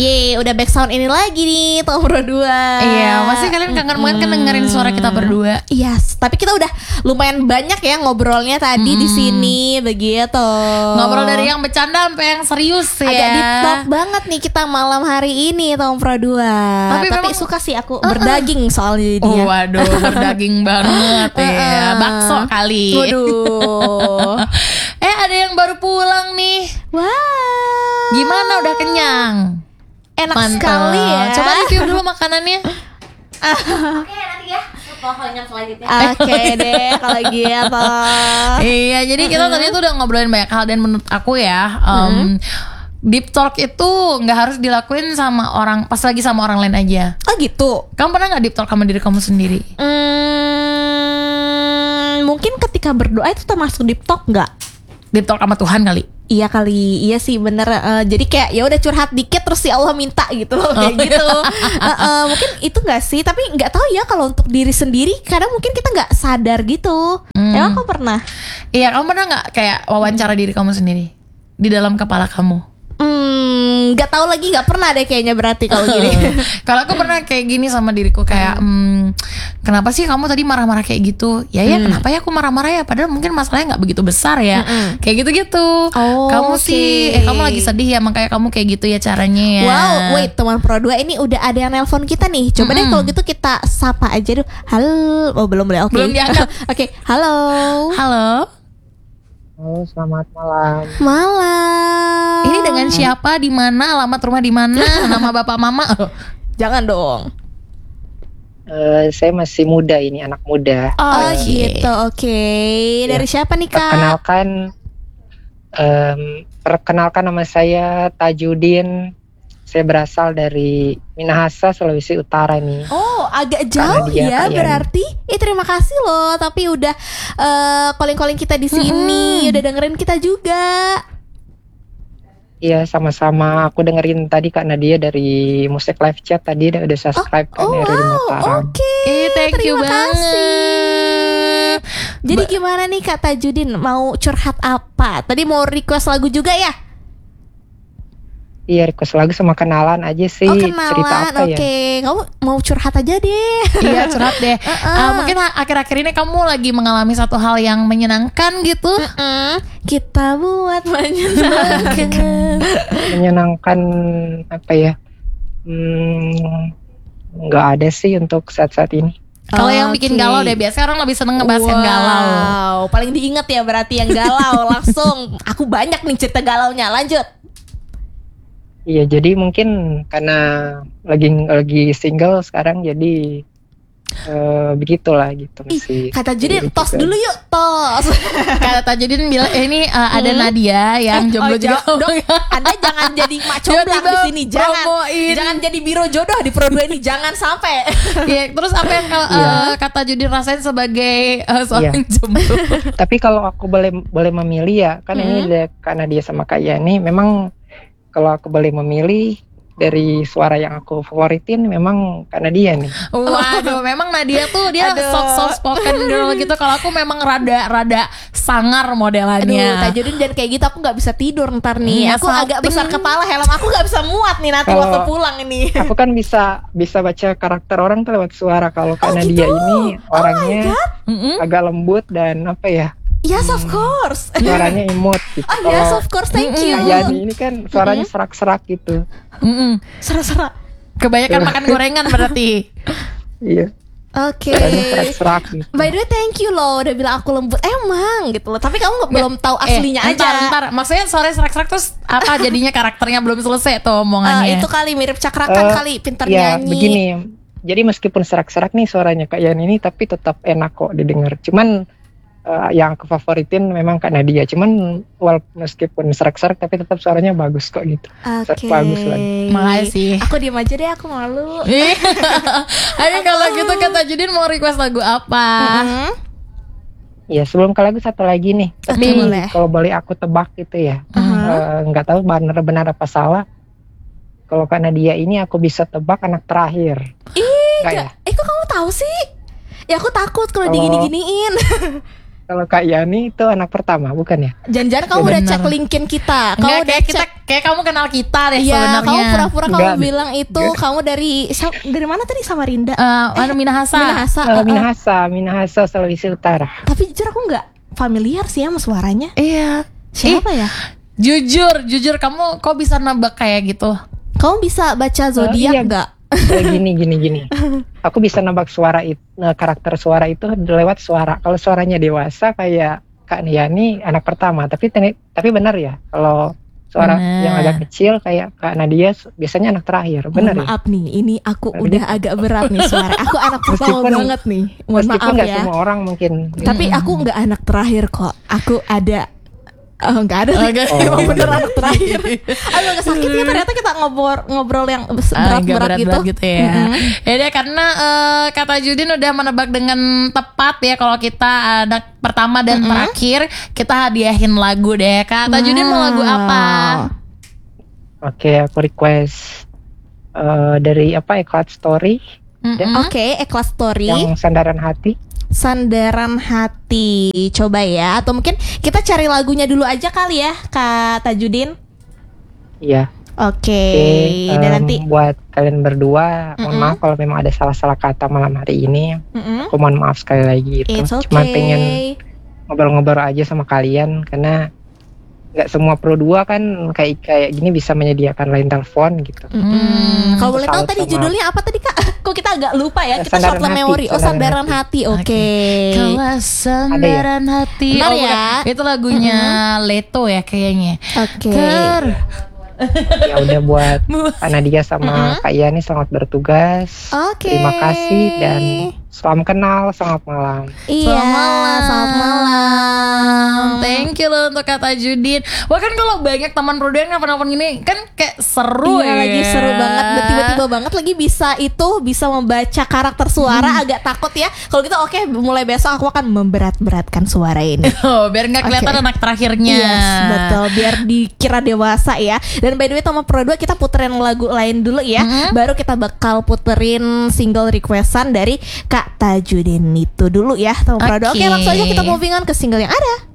Yeay, udah back sound ini lagi nih Tom Pro 2. Iya, pasti kalian kangen banget kan dengerin suara kita berdua. Yes, tapi kita udah lumayan banyak ya ngobrolnya tadi di sini begitu. Ngobrol dari yang bercanda sampai yang serius ya. Agak deep talk banget nih kita malam hari ini Tom Pro 2. Tapi memang, suka sih aku berdaging soalnya dia. Waduh, berdaging banget ya. Bakso kali. Waduh. Ada yang baru pulang nih. Wah. Gimana, udah kenyang? Enak Mantap. sekali ya. Coba review dulu makanannya. Oke, nanti ya. Oke deh kalau gitu. Iya, jadi kita tadi tuh udah ngobrolin banyak hal. Dan menurut aku ya, deep talk itu gak harus dilakuin sama orang, pas lagi sama orang lain aja. Oh gitu. Kamu pernah gak deep talk sama diri kamu sendiri? Mungkin ketika berdoa itu termasuk deep talk gak? Deep talk sama Tuhan kali. Iya kali, iya sih bener. Jadi kayak ya udah curhat dikit terus si Allah minta gitu loh, kayak gitu. Mungkin itu nggak sih? Tapi nggak tahu ya kalau untuk diri sendiri. Kadang mungkin kita nggak sadar gitu. Emang kamu pernah? Iya, kamu pernah nggak kayak wawancara diri kamu sendiri di dalam kepala kamu? Nggak tahu lagi, nggak pernah deh kayaknya berarti kalau gini. Kalau aku pernah kayak gini sama diriku kayak, kenapa sih kamu tadi marah-marah kayak gitu? Ya kenapa ya aku marah-marah ya? Padahal mungkin masalahnya nggak begitu besar ya. Kayak gitu-gitu. Kamu sih, kamu lagi sedih ya, makanya kamu kayak gitu ya caranya ya. Wow, wait, teman Pro 2 ini udah ada yang nelpon kita nih. Coba deh kalau gitu kita sapa aja dulu. Halo, oh belum boleh, oke. Belum diangkat. Oke, halo. Halo. Halo, selamat malam. Malam. Ini dengan siapa? Di mana? Alamat rumah di mana? Nama bapak mama? Jangan dong. Saya masih muda ini, anak muda. Oh gitu, oke. Dari siapa nih Kak? Perkenalkan nama saya Tajudin. Saya berasal dari Minahasa, Sulawesi Utara nih. Oh, agak jauh ya berarti. Terima kasih loh, tapi udah calling-calling kita di sini, udah dengerin kita juga. Iya, sama-sama. Aku dengerin tadi Kak Nadia dari Musik Live Chat tadi udah subscribe kan ya dari Mataram. Oke. Thank you banget. Jadi gimana nih Kak Tajudin, mau curhat apa? Tadi mau request lagu juga ya? Iya, request lagu sama kenalan aja sih. Kenalan, cerita apa ya? Oke. Kamu mau curhat aja deh. Iya, curhat deh. Mungkin akhir-akhir ini kamu lagi mengalami satu hal yang menyenangkan gitu. Kita buat menyenangkan. Menyenangkan apa ya? Nggak ada sih untuk saat-saat ini. Kalau yang bikin galau deh, biasanya orang lebih seneng ngebahas yang galau. Wow, paling diinget ya berarti yang galau. Langsung, aku banyak nih cerita galaunya. Lanjut. Iya, jadi mungkin karena lagi single sekarang, jadi begitulah gitu masih. Kata Judin, tos dulu yuk, tos. Kata Judin bilang ini ada Nadia yang jomblo juga. Anda jangan jadi mak comblang di sini, jangan jadi biro jodoh di Pro 2 ini, jangan sampai. Iya, terus apa yang kata Judin rasain sebagai seorang jomblo? Tapi kalau aku boleh memilih ya, kan ini karena dia sama Kak Yani, memang kalau aku boleh memilih dari suara yang aku favoritin memang karena dia nih. Waduh, memang Nadia tuh dia soft spoken girl gitu. Kalau aku memang rada sangar modelannya. Tajudin dan kayak gitu aku nggak bisa tidur ntar nih. Aku agak besar kepala, helm aku nggak bisa muat nih nanti waktu pulang ini. Aku kan bisa baca karakter orang tuh lewat suara. Kalau karena dia ini orangnya agak lembut dan apa ya? Yes, of course. Suaranya imut gitu. Oh yes, of course, thank you. Yani ini kan suaranya serak-serak gitu. Serak-serak. Kebanyakan makan gorengan berarti. Iya. Oke. Serak-serak gitu. By the way, thank you loh udah bilang aku lembut. Emang gitu loh. Tapi kamu belum tahu aslinya aja. Ntar. Maksudnya suara serak-serak terus apa jadinya karakternya belum selesai tuh omongannya. Itu kali mirip Cakrakan kali, pintar nyanyi. Begini. Jadi meskipun serak-serak nih suaranya Kak Yani ini, tapi tetap enak kok didengar. Cuman yang aku favoritin memang Kak Nadia. Cuman meskipun serak-serak tapi tetap suaranya bagus kok gitu. Oke. Bagus lagi. Makasih. Aku diem aja deh, aku malu. Ayo kalau gitu Kata Judin mau request lagu apa? Ya sebelum ke lagu satu lagi nih. Tapi kalau boleh aku tebak gitu ya. Nggak tahu benar apa salah. Kalau Kak Nadia ini aku bisa tebak anak terakhir. Kok kamu tahu sih? Ya aku takut kalau digini-giniin. kalau Kak Yani itu anak pertama, bukan ya? Jangan-jangan kamu udah cek LinkedIn kita. Kamu udah kita kayak kamu kenal kita deh ya, sebenarnya. Kamu pura-pura kamu Enggak. bilang itu kamu dari mana tadi, Samarinda? Minahasa. Minahasa Sulawesi Utara. Tapi jujur aku nggak familiar sih sama suaranya. Iya. Siapa ya? Jujur kamu kok bisa nebak kayak gitu? Kamu bisa baca zodiak nggak? Gini. Aku bisa nebak suara itu, karakter suara itu lewat suara. Kalau suaranya dewasa kayak Kak Yani anak pertama, tapi benar ya. Kalau suara yang agak kecil kayak Kak Nadia biasanya anak terakhir. Benar ya? Maaf nih, ini aku udah agak berat nih suara. Aku anak pertama banget nih. Mohon maaf nggak ya. semua orang mungkin. Tapi aku nggak anak terakhir kok. Aku ada. Oh, nggak ada sih. Emang bener anak terakhir. Aduh, agak sakit ya ternyata kita ngobrol yang berat-berat gitu ya. Ya deh, karena kata Judin udah menebak dengan tepat ya. Kalau kita anak pertama dan terakhir, kita hadiahin lagu deh. Kata Judin mau lagu apa? Oke, aku request dari Eclat Story. Oke, Eclat Story. Yang Sandaran Hati. Coba ya. Atau mungkin kita cari lagunya dulu aja kali ya, Kak Tajudin. Iya. Oke. Dan nanti buat kalian berdua, mohon maaf kalau memang ada salah-salah kata malam hari ini. Aku mohon maaf sekali lagi gitu. Cuma pengen ngobrol-ngobrol aja sama kalian, karena nggak semua Pro 2 kan kayak gini bisa menyediakan line telepon gitu. Kalau boleh tahu tadi judulnya apa tadi, Kak? Kok kita agak lupa ya? Kita short memory. Sandaran Hati. Oke. Kalau Sandaran Hati. Bentar ya. Itu lagunya Leto ya kayaknya. Oke. Ya udah buat Kak Nadia sama Kak Yani, selamat bertugas. Terima kasih dan salam kenal, selamat malam. Iya, selamat malam. Thank you loh untuk kata Judin. Wah, kan kalau banyak teman produen nelfon gini kan kayak seru ya. Lagi seru banget. Tiba-tiba banget lagi bisa membaca karakter suara. Agak takut ya. Kalau gitu oke, mulai besok aku akan memberat-beratkan suara ini. Biar gak kelihatan anak terakhirnya. Yes, betul. Biar dikira dewasa ya. Dan by the way, teman Pro 2 kita puterin lagu lain dulu ya. Baru kita bakal puterin single requestan dari Kak Tajudin itu dulu ya, teman Pro 2. Oke, langsung aja kita moving on ke single yang ada.